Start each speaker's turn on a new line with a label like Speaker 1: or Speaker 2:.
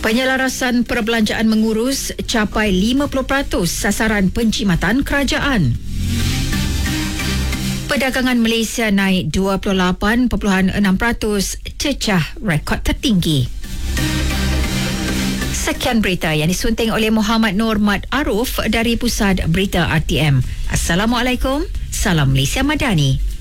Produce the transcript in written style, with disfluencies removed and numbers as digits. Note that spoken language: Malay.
Speaker 1: Penyelarasan perbelanjaan mengurus capai 50% sasaran penjimatan kerajaan. Perdagangan Malaysia naik 28.6%, cecah rekod tertinggi. Sekian berita yang disunting oleh Muhammad Nur Mat Aruf dari Pusat Berita RTM. Assalamualaikum, salam Malaysia Madani.